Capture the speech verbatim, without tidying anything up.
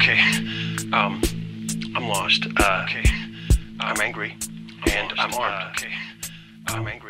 Okay. Um, I'm lost. Uh, okay. I'm angry. And I'm armed. Okay. I'm angry.